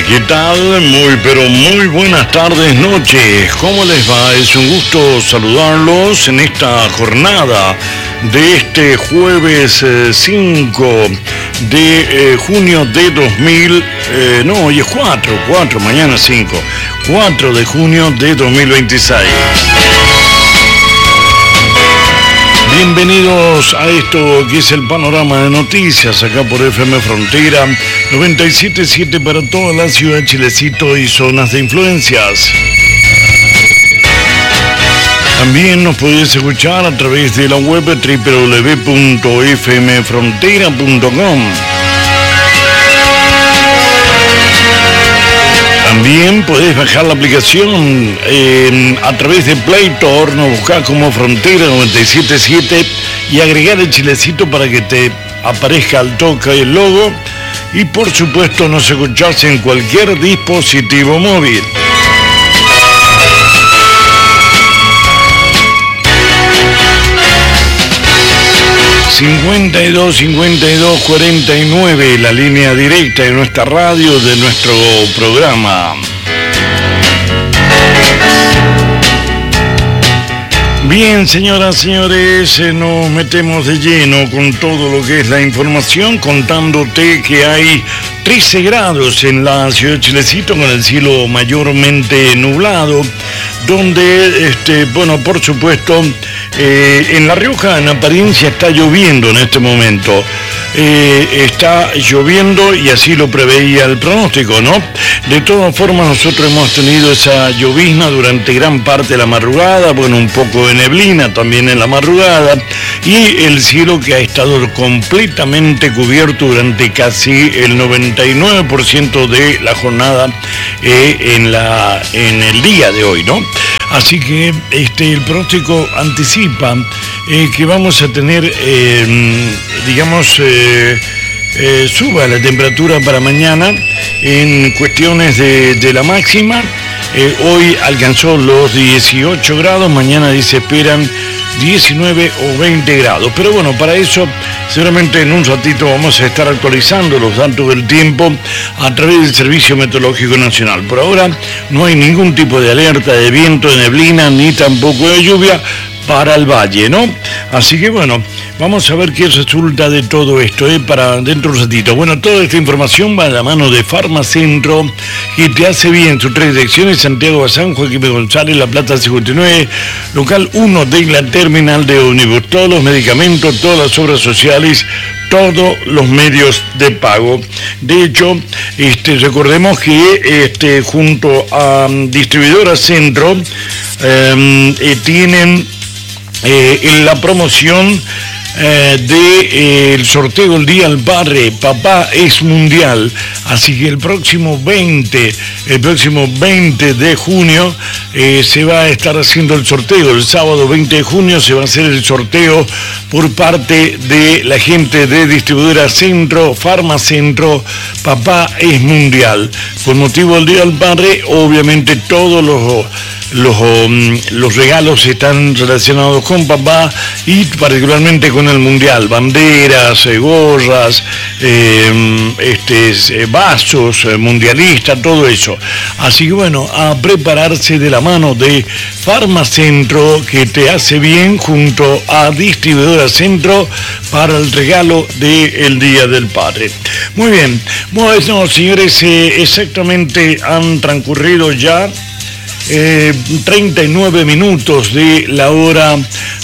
¿Qué tal? Muy, pero muy buenas tardes, noches. ¿Cómo les va? Es un gusto saludarlos en esta jornada de este jueves 5 de junio de 2000... no, hoy es 4, mañana 5. 4 de junio de 2026. Bienvenidos a esto que es el panorama de noticias acá por FM Frontera 97.7 para toda la ciudad de Chilecito y zonas de influencias. También nos podéis escuchar a través de la web www.fmfrontera.com. También podés bajar la aplicación a través de Play Store, nos buscás como Frontera 97.7 y agregar el Chilecito para que te aparezca al toque el logo y por supuesto nos escuchás en cualquier dispositivo móvil. ...52-52-49... la línea directa de nuestra radio, de nuestro programa. Bien, señoras, señores, nos metemos de lleno con todo lo que es la información, contándote que hay 13 grados en la ciudad de Chilecito, con el cielo mayormente nublado, donde, bueno, por supuesto, en La Rioja, en apariencia, está lloviendo en este momento. Está lloviendo y así lo preveía el pronóstico, ¿no? De todas formas, nosotros hemos tenido esa llovizna durante gran parte de la madrugada, bueno, un poco de neblina también en la madrugada, y el cielo que ha estado completamente cubierto durante casi el 99% de la jornada en el día de hoy, ¿no? Así que el pronóstico anticipa que vamos a tener, suba la temperatura para mañana en cuestiones de la máxima. Hoy alcanzó los 18 grados, mañana se esperan 19 o 20 grados. Pero bueno, para eso seguramente en un ratito vamos a estar actualizando los datos del tiempo a través del Servicio Meteorológico Nacional. Por ahora no hay ningún tipo de alerta de viento, de neblina, ni tampoco de lluvia para el valle, ¿no? Así que bueno, vamos a ver qué resulta de todo esto, para dentro de un ratito. Bueno, toda esta información va a la mano de Farmacentro, que te hace bien. Sus 3 direcciones: Santiago Bazán, Joaquín González, La Plata 59, local 1 de la terminal de ómnibus. Todos los medicamentos, todas las obras sociales, todos los medios de pago. De hecho, recordemos que junto a Distribuidora Centro tienen en la promoción del sorteo del Día del Padre, Papá es Mundial. Así que el próximo 20 de junio se va a estar haciendo el sorteo. El sábado 20 de junio se va a hacer el sorteo por parte de la gente de Distribuidora Centro, Farmacentro, Papá es Mundial. Con motivo del Día del Padre, obviamente todos los regalos están relacionados con papá y particularmente con el mundial: banderas, gorras, vasos mundialistas, todo eso. Así que bueno, a prepararse de la mano de Farmacentro, que te hace bien, junto a Distribuidora Centro, para el regalo del Día del Padre. Muy bien, bueno, señores, exactamente han transcurrido ya 39 minutos de la hora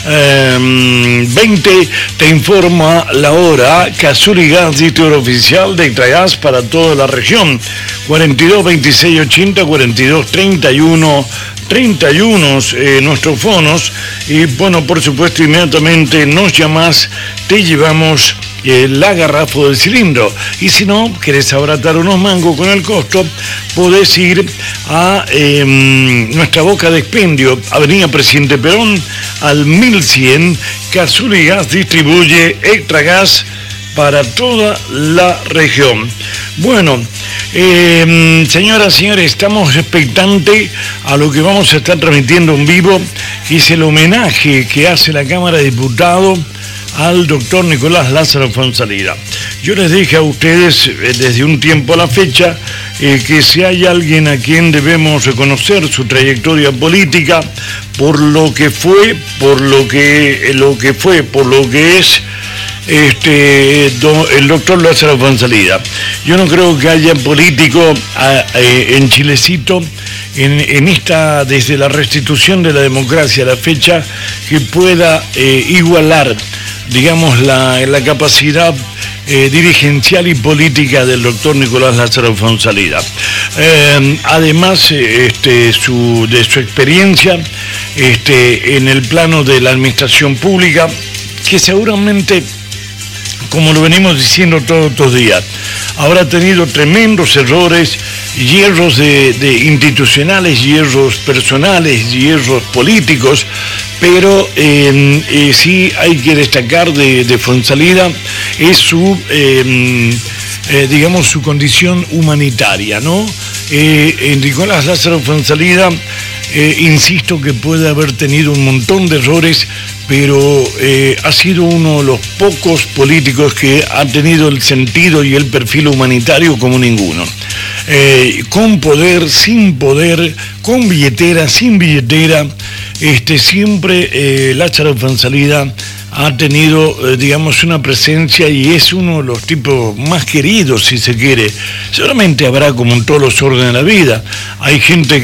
20. Te informa la hora Casuligas, distribuidor oficial de Extragas para toda la región. 42 26 80 42 31 31 nuestros fonos. Y bueno, por supuesto, inmediatamente nos llamás, te llevamos la garrafa del cilindro. Y si no, querés abaratar unos mangos con el costo, podés ir a nuestra boca de expendio, Avenida Presidente Perón, al 1100. Casuligas distribuye Extragas para toda la región. Bueno, señoras y señores, estamos expectantes a lo que vamos a estar transmitiendo en vivo, que es el homenaje que hace la Cámara de Diputados al doctor Nicolás Lázaro Fonsalida. Yo les dije a ustedes desde un tiempo a la fecha que si hay alguien a quien debemos reconocer su trayectoria política, por lo que fue, por lo que es, el doctor Lázaro Fonsalida. Yo no creo que haya político en Chilecito, en esta, desde la restitución de la democracia a la fecha, que pueda igualar, digamos, la capacidad dirigencial y política del doctor Nicolás Lázaro Fonsalida. Además de su experiencia en el plano de la administración pública, que seguramente, como lo venimos diciendo todos estos días, habrá tenido tremendos errores, hierros de institucionales, hierros personales, hierros políticos, pero sí hay que destacar de Fonsalida es su, digamos, su condición humanitaria, ¿no? Nicolás Lázaro Fonsalida, insisto que puede haber tenido un montón de errores, pero ha sido uno de los pocos políticos que ha tenido el sentido y el perfil humanitario como ninguno. Con poder, sin poder, con billetera, sin billetera, siempre Lázaro Fonsalida ha tenido, digamos, una presencia y es uno de los tipos más queridos, si se quiere. Seguramente habrá, como en todos los órdenes de la vida, hay gente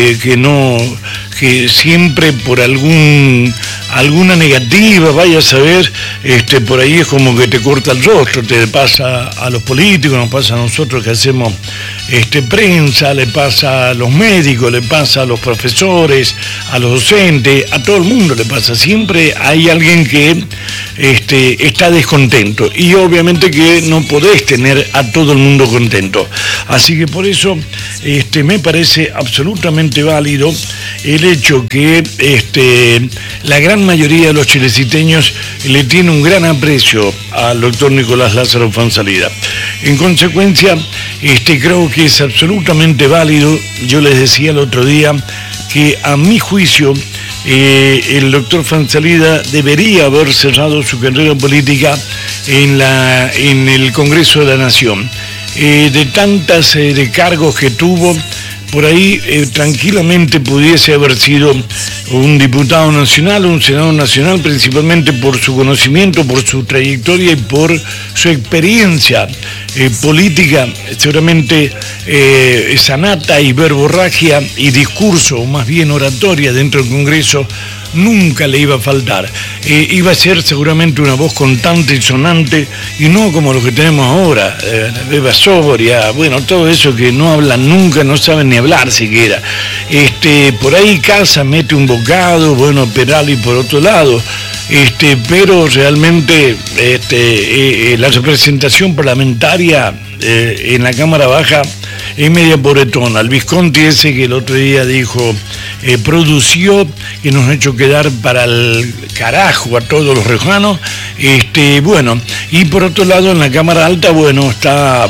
que siempre por alguna negativa, vaya a saber, por ahí es como que te corta el rostro, te pasa a los políticos, nos pasa a nosotros que hacemos prensa, le pasa a los médicos, le pasa a los profesores, a los docentes, a todo el mundo le pasa. Siempre hay alguien que está descontento y obviamente que no podés tener a todo el mundo contento. Así que por eso me parece absolutamente válido el hecho que la gran mayoría de los chileciteños le tiene un gran aprecio al doctor Nicolás Lázaro Fonsalida. En consecuencia, creo que es absolutamente válido. Yo les decía el otro día que a mi juicio el doctor Fonsalida debería haber cerrado su carrera política en el Congreso de la Nación. De tantas de cargos que tuvo, por ahí tranquilamente pudiese haber sido un diputado nacional, un senador nacional, principalmente por su conocimiento, por su trayectoria y por su experiencia política, seguramente sanata y verborragia y discurso, o más bien oratoria dentro del Congreso, nunca le iba a faltar. Iba a ser seguramente una voz contante y sonante, y no como lo que tenemos ahora, Beba Soria, bueno, todo eso que no hablan nunca, no saben ni hablar siquiera. Por ahí Casa mete un bocado, bueno, Perali por otro lado, pero realmente la representación parlamentaria en la Cámara Baja es media pobretona. El Visconti ese que el otro día dijo, produció, que nos ha hecho quedar para el carajo a todos los riojanos, bueno, y por otro lado en la Cámara Alta, bueno, está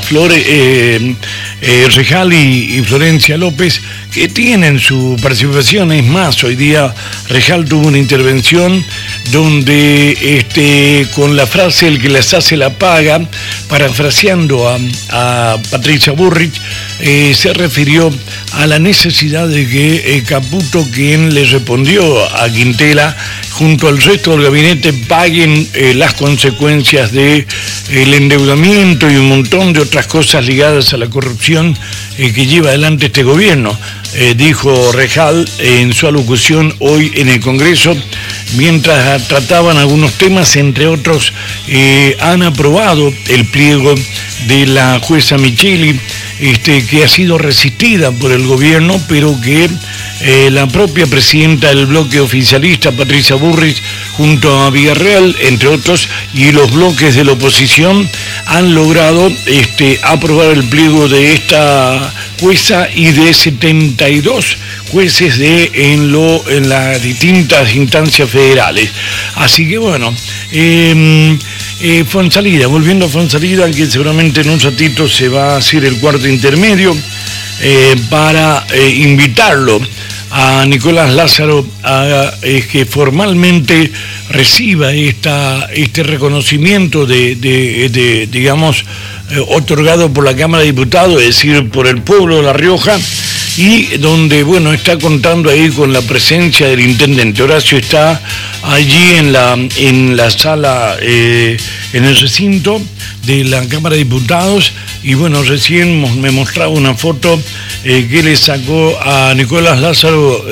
Rejal y Florencia López, que tienen su participación. Es más, hoy día Rejal tuvo una intervención donde con la frase "el que las hace la paga", parafraseando a Patricia Burrich, se refirió a la necesidad de que Caputo, quien le respondió a Quintela, junto al resto del gabinete, paguen las consecuencias del endeudamiento y un montón de otras cosas ligadas a la corrupción que lleva adelante este gobierno, dijo Rejal en su alocución hoy en el Congreso, mientras trataban algunos temas, entre otros, han aprobado el pliego de la jueza Micheli, que ha sido resistida por el gobierno, pero que la propia presidenta del bloque oficialista, Patricia Burrich, junto a Villarreal, entre otros, y los bloques de la oposición, han logrado aprobar el pliego de esta jueza y de 72 jueces en las distintas instancias federales. Así que bueno, Fonsalida, volviendo a Fonsalida, que seguramente en un ratito se va a hacer el cuarto intermedio, para invitarlo a Nicolás Lázaro a que formalmente reciba este reconocimiento digamos, otorgado por la Cámara de Diputados, es decir, por el pueblo de La Rioja, y donde, bueno, está contando ahí con la presencia del intendente. Horacio está allí en la sala, en el recinto de la Cámara de Diputados, y bueno, recién me mostraba una foto que le sacó a Nicolás Lázaro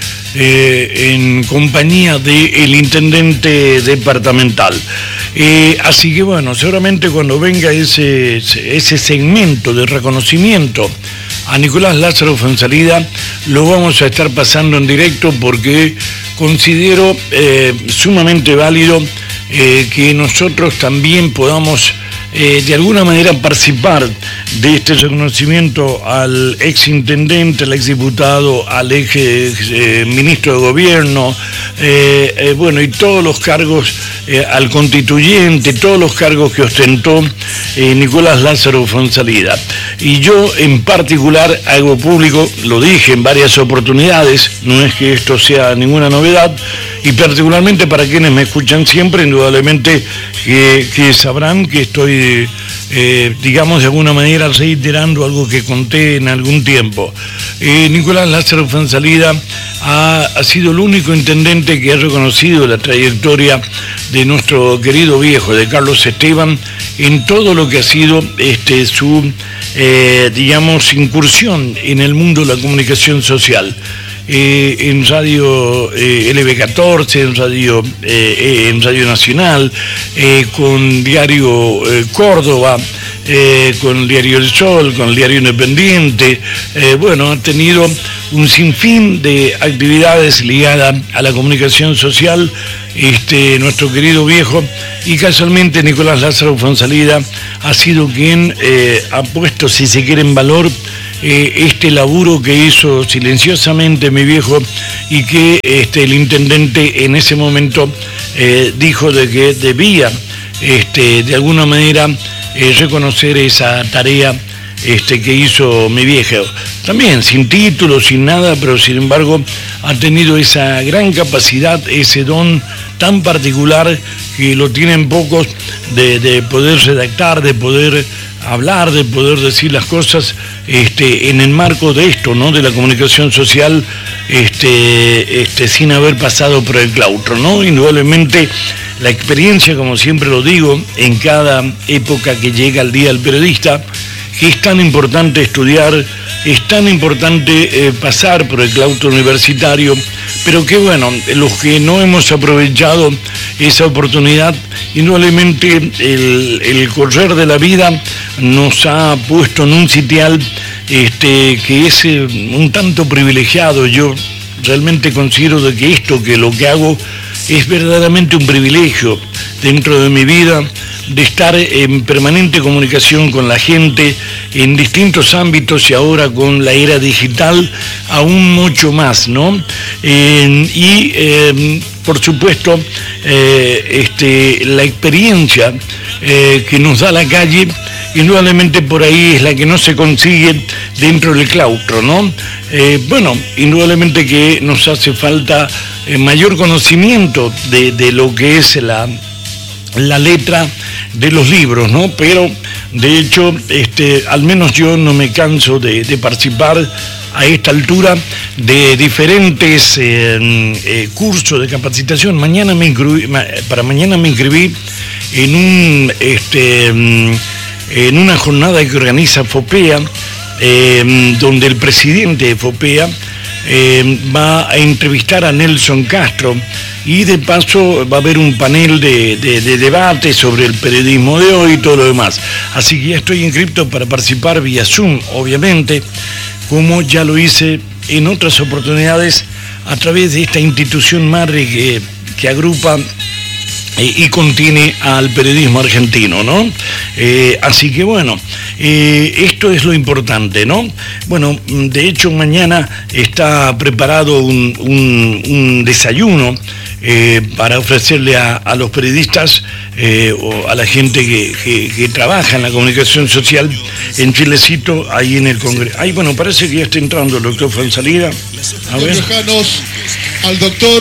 en compañía del intendente departamental. Así que bueno, seguramente cuando venga ese segmento de reconocimiento a Nicolás Lázaro Fonsalida, lo vamos a estar pasando en directo, porque considero sumamente válido que nosotros también podamos de alguna manera participar de este reconocimiento al exintendente, al exdiputado, al ex ministro de gobierno, bueno, y todos los cargos, al constituyente, todos los cargos que ostentó Nicolás Lázaro Fonsalida. Y yo en particular hago público, lo dije en varias oportunidades, no es que esto sea ninguna novedad, y particularmente para quienes me escuchan siempre, indudablemente que sabrán que estoy, digamos, de alguna manera reiterando algo que conté en algún tiempo. Nicolás Lázaro Fonsalida ha sido el único intendente que ha reconocido la trayectoria de nuestro querido viejo, de Carlos Esteban, en todo lo que ha sido su, digamos, incursión en el mundo de la comunicación social. En Radio LB14, en Radio Nacional, con Diario Córdoba, con el Diario El Sol, con el Diario Independiente. Bueno, ha tenido un sinfín de actividades ligadas a la comunicación social, nuestro querido viejo, y casualmente Nicolás Lázaro Fonsalida ha sido quien ha puesto, si se quiere, en valor este laburo que hizo silenciosamente mi viejo, y que el intendente en ese momento dijo de que debía de alguna manera reconocer esa tarea que hizo mi viejo. También sin título, sin nada, pero sin embargo ha tenido esa gran capacidad, ese don tan particular que lo tienen pocos, de poder redactar, de poder hablar, de poder decir las cosas en el marco de esto, ¿no? De la comunicación social, sin haber pasado por el claustro, ¿no? Indudablemente la experiencia, como siempre lo digo, en cada época que llega el Día del Periodista, que es tan importante estudiar, es tan importante pasar por el claustro universitario, pero que bueno, los que no hemos aprovechado esa oportunidad, indudablemente el correr de la vida nos ha puesto en un sitial que es un tanto privilegiado. Yo realmente considero de que lo que hago es verdaderamente un privilegio dentro de mi vida, de estar en permanente comunicación con la gente en distintos ámbitos, y ahora con la era digital aún mucho más, ¿no? Por supuesto, la experiencia que nos da la calle, indudablemente por ahí es la que no se consigue dentro del claustro, ¿no? Bueno, indudablemente que nos hace falta mayor conocimiento de lo que es la letra de los libros, ¿no? Pero de hecho, al menos yo no me canso de participar a esta altura de diferentes cursos de capacitación. Para mañana me inscribí en una jornada que organiza FOPEA, donde el presidente de FOPEA va a entrevistar a Nelson Castro, y de paso va a haber un panel de debate sobre el periodismo de hoy y todo lo demás. Así que ya estoy inscrito para participar vía Zoom, obviamente, como ya lo hice en otras oportunidades a través de esta institución madre que agrupa y contiene al periodismo argentino, ¿no? Así que bueno, esto es lo importante, ¿no? Bueno, de hecho mañana está preparado un desayuno para ofrecerle a los periodistas o a la gente que trabaja en la comunicación social en Chilecito, ahí en el Congreso. Ahí, bueno, parece que ya está entrando el doctor Fonsalida. A ver. Al doctor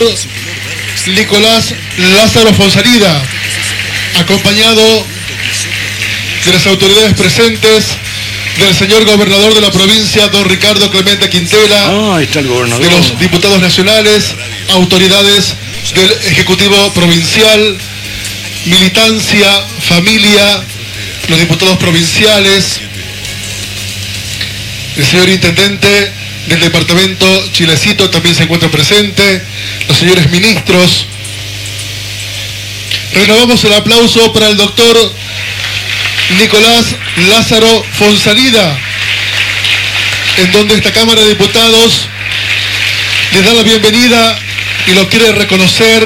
Nicolás Lázaro Fonsalida, acompañado de las autoridades presentes, del señor gobernador de la provincia, don Ricardo Clemente Quintela, ahí está el gobernador, de los diputados nacionales, autoridades del Ejecutivo Provincial, militancia, familia, los diputados provinciales, el señor intendente del departamento Chilecito también se encuentra presente, los señores ministros. Renovamos el aplauso para el doctor Nicolás Lázaro Fonsalida, en donde esta Cámara de Diputados les da la bienvenida y lo quiere reconocer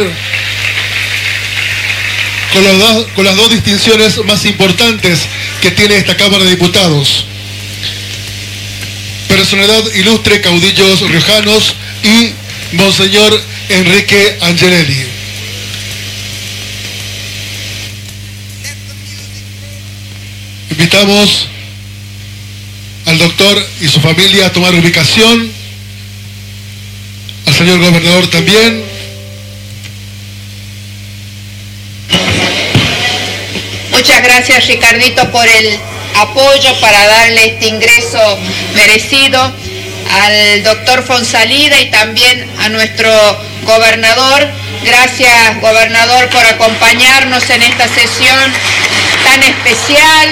con las dos distinciones más importantes que tiene esta Cámara de Diputados: personalidad ilustre, caudillos riojanos, y Monseñor Enrique Angelelli. Invitamos al doctor y su familia a tomar ubicación, al señor gobernador también. Muchas gracias, Ricardito, por el apoyo para darle este ingreso merecido al doctor Fonsalida y también a nuestro gobernador. Gracias, gobernador, por acompañarnos en esta sesión tan especial.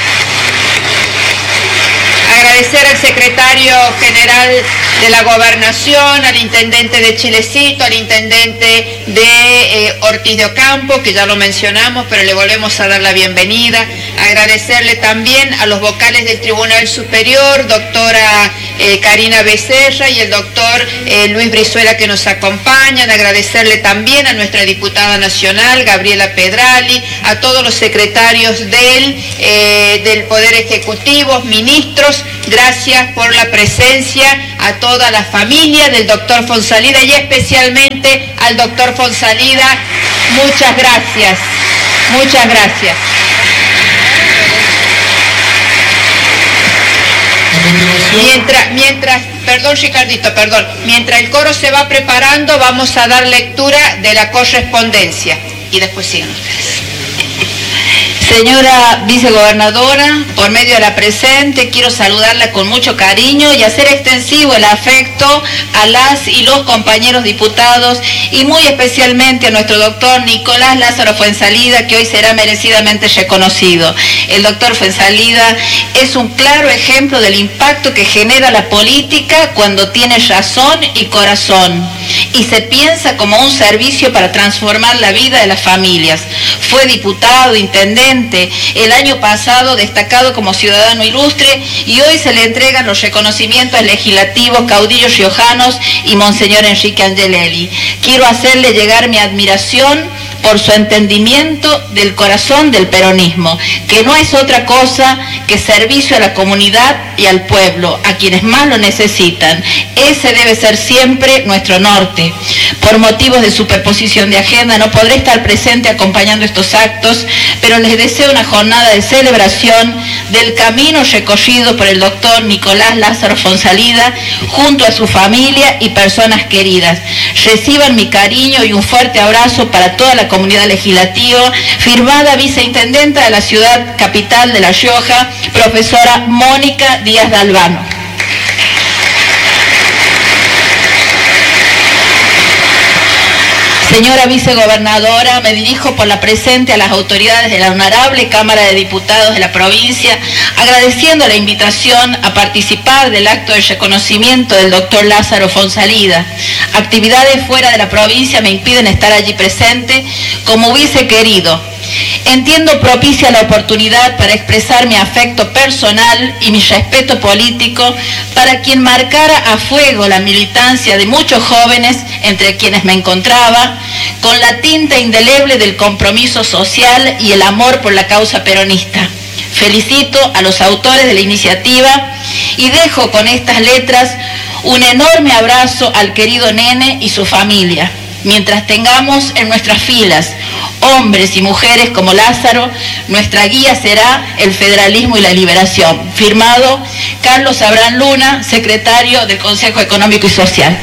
Agradecer al secretario general de la Gobernación, al intendente de Chilecito, al intendente de Ortiz de Ocampo, que ya lo mencionamos, pero le volvemos a dar la bienvenida. Agradecerle también a los vocales del Tribunal Superior, doctora Karina Becerra y el doctor Luis Brizuela, que nos acompañan. Agradecerle también a nuestra diputada nacional, Gabriela Pedrali, a todos los secretarios del Poder Ejecutivo, ministros. Gracias por la presencia, a toda la familia del doctor Fonsalida y especialmente al doctor Fonsalida. Muchas gracias, muchas gracias. Mientras el coro se va preparando, vamos a dar lectura de la correspondencia y después sigan ustedes. Señora vicegobernadora, por medio de la presente, quiero saludarla con mucho cariño y hacer extensivo el afecto a las y los compañeros diputados y muy especialmente a nuestro doctor Nicolás Lázaro Fonsalida, que hoy será merecidamente reconocido. El doctor Fonsalida es un claro ejemplo del impacto que genera la política cuando tiene razón y corazón y se piensa como un servicio para transformar la vida de las familias. Fue diputado, intendente, el año pasado destacado como ciudadano ilustre y hoy se le entregan los reconocimientos legislativos Caudillos Riojanos y Monseñor Enrique Angelelli. Quiero hacerle llegar mi admiración por su entendimiento del corazón del peronismo, que no es otra cosa que servicio a la comunidad y al pueblo, a quienes más lo necesitan. Ese debe ser siempre nuestro norte. Por motivos de superposición de agenda no podré estar presente acompañando estos actos, pero les deseo una jornada de celebración del camino recorrido por el doctor Nicolás Lázaro Fonsalida junto a su familia y personas queridas. Reciban mi cariño y un fuerte abrazo para toda la comunidad legislativa, firmada viceintendenta de la ciudad capital de La Rioja, profesora Mónica Díaz de Albano. Señora vicegobernadora, me dirijo por la presente a las autoridades de la Honorable Cámara de Diputados de la provincia, agradeciendo la invitación a participar del acto de reconocimiento del doctor Lázaro Fonsalida. Actividades fuera de la provincia me impiden estar allí presente como hubiese querido. Entiendo propicia la oportunidad para expresar mi afecto personal y mi respeto político para quien marcara a fuego la militancia de muchos jóvenes, entre quienes me encontraba, con la tinta indeleble del compromiso social y el amor por la causa peronista. Felicito a los autores de la iniciativa y dejo con estas letras un enorme abrazo al querido nene y su familia. Mientras tengamos en nuestras filas hombres y mujeres como Lázaro, nuestra guía será el federalismo y la liberación. Firmado Carlos Abraham Luna, secretario del Consejo Económico y Social.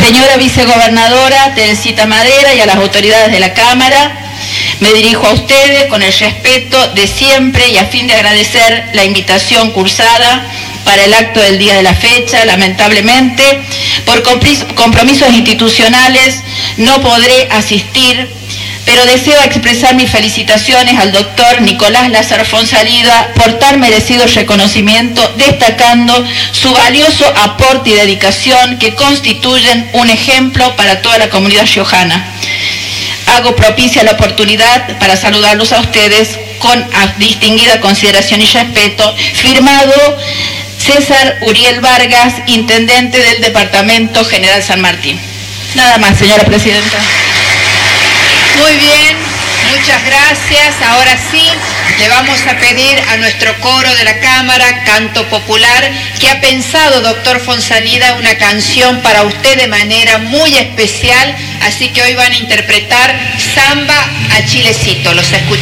Señora vicegobernadora Teresita Madera y a las autoridades de la Cámara, me dirijo a ustedes con el respeto de siempre y a fin de agradecer la invitación cursada para el acto del día de la fecha. Lamentablemente, por compromisos institucionales no podré asistir, pero deseo expresar mis felicitaciones al doctor Nicolás Lázaro Fonsalida por tan merecido reconocimiento, destacando su valioso aporte y dedicación que constituyen un ejemplo para toda la comunidad riojana. Hago propicia la oportunidad para saludarlos a ustedes con distinguida consideración y respeto. Firmado César Uriel Vargas, Intendente del Departamento General San Martín. Nada más, señora Presidenta. Muy bien, muchas gracias. Ahora sí, le vamos a pedir a nuestro coro de la Cámara, Canto Popular, que ha pensado, doctor Fonsalida, una canción para usted de manera muy especial, así que hoy van a interpretar Samba a Chilecito. Los escuchamos.